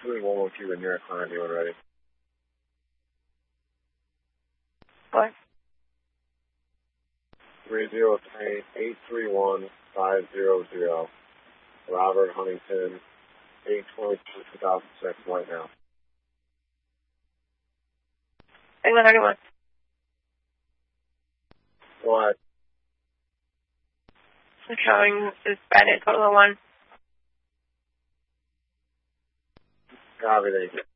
2112 the nearest line, you ready? What? 303-831-500. Robert Huntington, 8/22/2006, right now. England 31. What? The showing is Bennett, total of 1. Copy, thank you.